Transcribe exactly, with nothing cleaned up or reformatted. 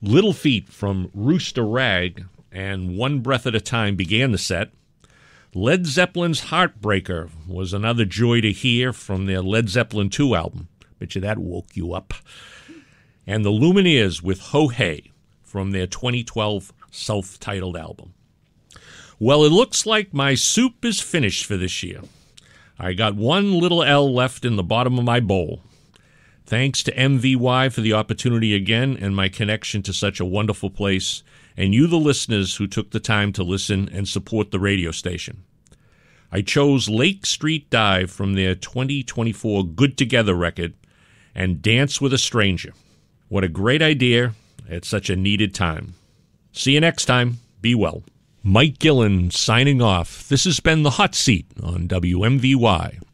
Little Feat from Rooster Rag and One Breath at a Time began the set. Led Zeppelin's Heartbreaker was another joy to hear from their Led Zeppelin two album. Bet you that woke you up. And the Lumineers with Ho Hey from their twenty twelve self-titled album. Well, it looks like my soup is finished for this year. I got one little L left in the bottom of my bowl. Thanks to M V Y for the opportunity again and my connection to such a wonderful place, and you, the listeners, who took the time to listen and support the radio station. I chose Lake Street Dive from their twenty twenty-four Good Together record and Dance with a Stranger. What a great idea at such a needed time. See you next time. Be well. Mike Gillen signing off. This has been The Hot Seat on W M V Y.